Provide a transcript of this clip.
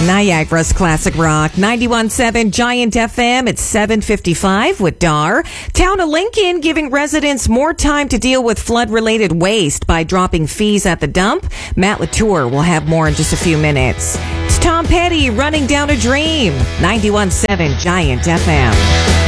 Niagara's Classic Rock, 91.7 Giant FM at 7:55 with Dar. Town of Lincoln giving residents more time to deal with flood-related waste by dropping fees at the dump. Matt Latour will have more in just a few minutes. It's Tom Petty, Running Down a Dream, 91.7 Giant FM.